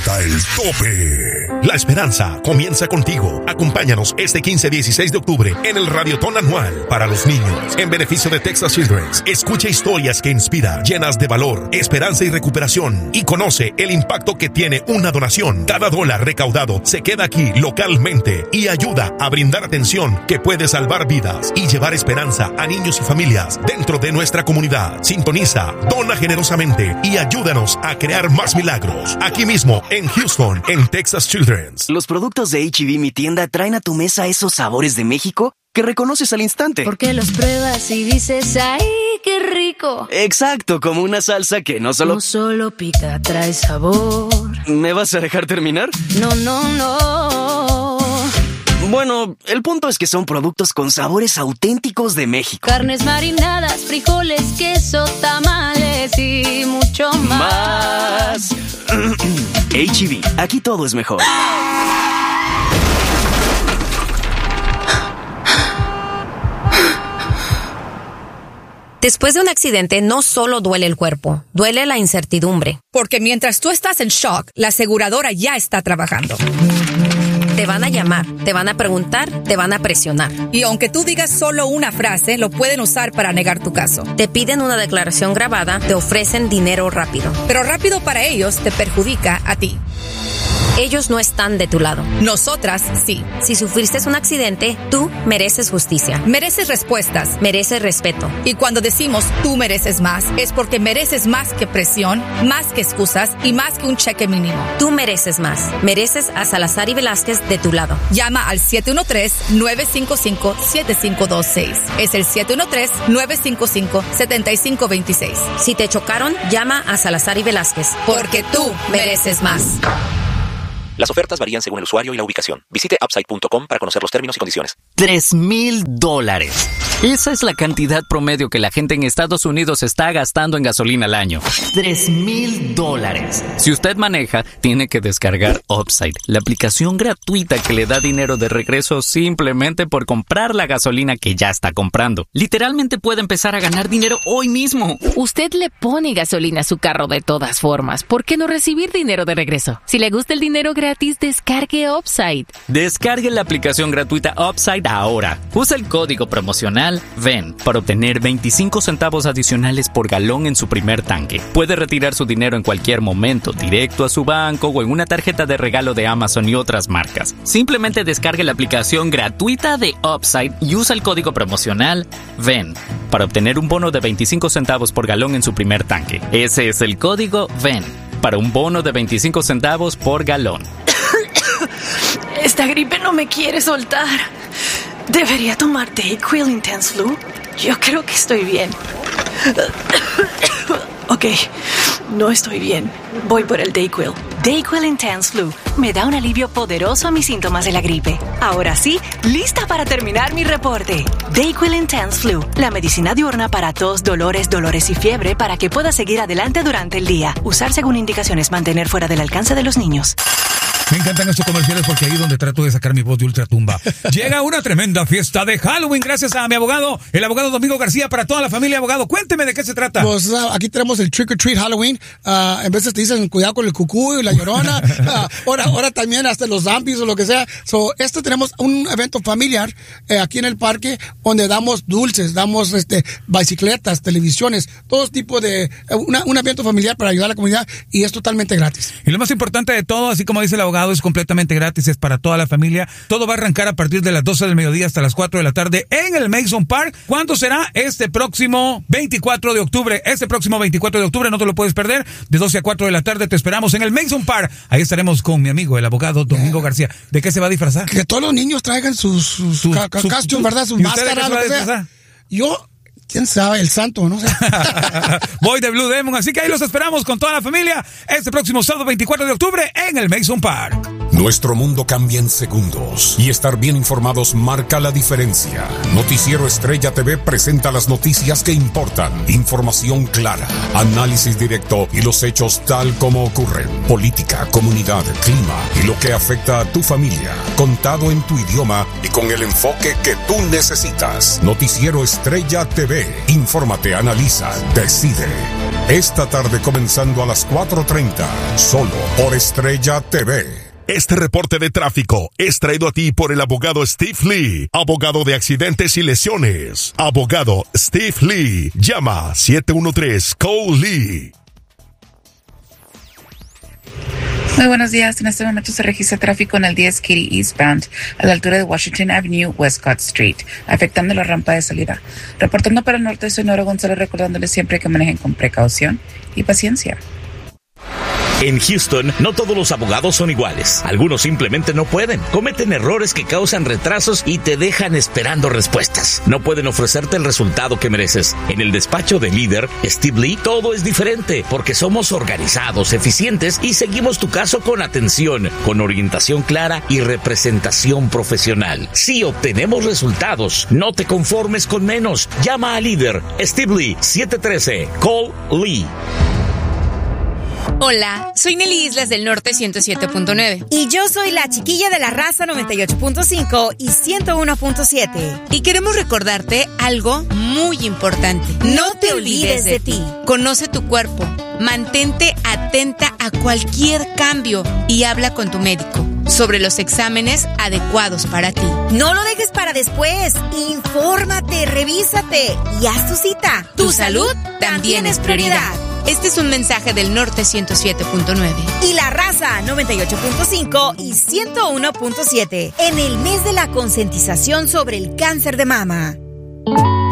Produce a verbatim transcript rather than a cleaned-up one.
hasta el tope. La esperanza comienza contigo. Acompáñanos este quince, dieciséis de octubre en el Radiotón Anual para los niños, en beneficio de Texas Children's. Escucha historias que inspiran, llenas de valor, esperanza y recuperación, y conoce el impacto que tiene una donación. Cada dólar recaudado se queda aquí localmente y ayuda a brindar atención que puede salvar vidas y llevar esperanza a niños y familias dentro de nuestra comunidad. Sintoniza, dona generosamente y ayúdanos a crear más milagros. Aquí mismo en Houston, en Texas Children's. Los productos de H E B Mi Tienda traen a tu mesa esos sabores de México que reconoces al instante. Porque los pruebas y dices, ¡ay, qué rico! Exacto, como una salsa que no solo... No solo pica, trae sabor. ¿Me vas a dejar terminar? No, no, no. Bueno, el punto es que son productos con sabores auténticos de México. Carnes marinadas, frijoles, queso, tamales y mucho más. Más. H E B, aquí todo es mejor. Después de un accidente, no solo duele el cuerpo, duele la incertidumbre. Porque mientras tú estás en shock, la aseguradora ya está trabajando. Te van a llamar, te van a preguntar, te van a presionar. Y aunque tú digas solo una frase, lo pueden usar para negar tu caso. Te piden una declaración grabada, te ofrecen dinero rápido. Pero rápido para ellos te perjudica a ti. Ellos no están de tu lado. Nosotras, sí. Si sufriste un accidente, tú mereces justicia. Mereces respuestas. Mereces respeto. Y cuando decimos tú mereces más, es porque mereces más que presión, más que excusas y más que un cheque mínimo. Tú mereces más. Mereces a Salazar y Velázquez de tu lado. Llama al siete uno tres, nueve cinco cinco, siete cinco dos seis. Es el siete uno tres, nueve cinco cinco, siete cinco dos seis. Si te chocaron, llama a Salazar y Velázquez. Porque tú mereces más. Las ofertas varían según el usuario y la ubicación. Visite upside punto com para conocer los términos y condiciones. Tres mil dólares. Esa es la cantidad promedio que la gente en Estados Unidos está gastando en gasolina al año. Tres mil dólares. Si usted maneja, tiene que descargar Upside, la aplicación gratuita que le da dinero de regreso simplemente por comprar la gasolina que ya está comprando. Literalmente puede empezar a ganar dinero hoy mismo. Usted le pone gasolina a su carro de todas formas. ¿Por qué no recibir dinero de regreso? Si le gusta el dinero gratis, descargue Upside. Descargue la aplicación gratuita Upside ahora. Usa el código promocional V E N para obtener veinticinco centavos adicionales por galón en su primer tanque. Puede retirar su dinero en cualquier momento, directo a su banco o en una tarjeta de regalo de Amazon y otras marcas. Simplemente descargue la aplicación gratuita de Upside y usa el código promocional V E N para obtener un bono de veinticinco centavos por galón en su primer tanque. Ese es el código V E N para un bono de veinticinco centavos por galón. Esta gripe no me quiere soltar. ¿Debería tomar Dayquil Intense Flu? Yo creo que estoy bien. Ok, no estoy bien. Voy por el Dayquil. Dayquil Intense Flu me da un alivio poderoso a mis síntomas de la gripe. Ahora sí, lista para terminar mi reporte. Dayquil Intense Flu, la medicina diurna para tos, dolores, dolores y fiebre para que pueda seguir adelante durante el día. Usar según indicaciones, mantener fuera del alcance de los niños. Me encantan estos comerciales porque ahí es donde trato de sacar mi voz de ultratumba. Llega una tremenda fiesta de Halloween gracias a mi abogado, el abogado Domingo García, para toda la familia. Abogado, cuénteme de qué se trata. Pues uh, aquí tenemos el Trick or Treat Halloween. Uh, en veces te dicen cuidado con el cucú y la llorona. uh, ahora, ahora también hasta los zombies o lo que sea. So, este tenemos un evento familiar eh, aquí en el parque donde damos dulces, damos este bicicletas, televisiones, todo tipo de eh, una, un evento familiar para ayudar a la comunidad y es totalmente gratis. Y lo más importante de todo, así como dice el abogado, es completamente gratis, es para toda la familia. Todo va a arrancar a partir de las doce del mediodía hasta las cuatro de la tarde en el Mason Park. ¿Cuándo será? Este próximo veinticuatro de octubre. Este próximo veinticuatro de octubre, no te lo puedes perder. De doce a cuatro de la tarde te esperamos en el Mason Park. Ahí estaremos con mi amigo, el abogado Domingo García. ¿De qué se va a disfrazar? Que todos los niños traigan sus, sus, sus, ca- sus costumes, ¿verdad? Sus máscaras, lo que sea. Yo... ¿Quién sabe? El santo, no sé. Voy de Blue Demon, así que ahí los esperamos con toda la familia este próximo sábado veinticuatro de octubre en el Mason Park. Nuestro mundo cambia en segundos y estar bien informados marca la diferencia. Noticiero Estrella T V presenta las noticias que importan, información clara, análisis directo y los hechos tal como ocurren. Política, comunidad, clima y lo que afecta a tu familia, contado en tu idioma y con el enfoque que tú necesitas. Noticiero Estrella T V. Infórmate, analiza, decide. Esta tarde comenzando a las cuatro treinta, solo por Estrella T V. Este reporte de tráfico es traído a ti por el abogado Steve Lee, abogado de accidentes y lesiones. Abogado Steve Lee, llama siete uno tres C O L E E. Muy buenos días. En este momento se registra tráfico en el diez Katy Eastbound a la altura de Washington Avenue, Westcott Street, afectando la rampa de salida. Reportando para el norte, soy Nora González, recordándoles siempre que manejen con precaución y paciencia. En Houston, no todos los abogados son iguales. Algunos simplemente no pueden. Cometen errores que causan retrasos y te dejan esperando respuestas. No pueden ofrecerte el resultado que mereces. En el despacho de líder, Steve Lee, todo es diferente porque somos organizados, eficientes y seguimos tu caso con atención, con orientación clara y representación profesional. Si obtenemos resultados, no te conformes con menos. Llama a líder, Steve Lee, siete uno tres C O L E E. Hola, soy Nelly Islas del Norte ciento siete punto nueve. Y yo soy la chiquilla de la raza noventa y ocho punto cinco y ciento uno punto siete. Y queremos recordarte algo muy importante. No, no te olvides de, de ti. Conoce tu cuerpo, mantente atenta a cualquier cambio y habla con tu médico sobre los exámenes adecuados para ti. No lo dejes para después. Infórmate, revísate y haz tu cita. Tu, tu salud, salud también es prioridad. prioridad. Este es un mensaje del Norte ciento siete punto nueve. Y la raza noventa y ocho punto cinco y ciento uno punto siete. En el mes de la concientización sobre el cáncer de mama.